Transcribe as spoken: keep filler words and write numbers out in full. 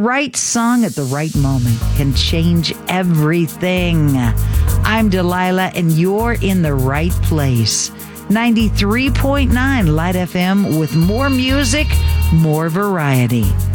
right song at the right moment can change everything. I'm Delilah, and you're in the right place. ninety-three point nine Light F M with more music, more variety.